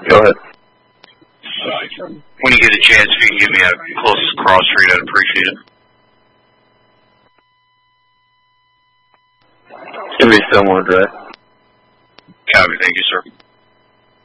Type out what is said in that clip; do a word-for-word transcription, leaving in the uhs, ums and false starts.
Go ahead. When you get a chance, if you can give me a closest cross street, I'd appreciate it. Give me someone, right? Copy, thank you, sir.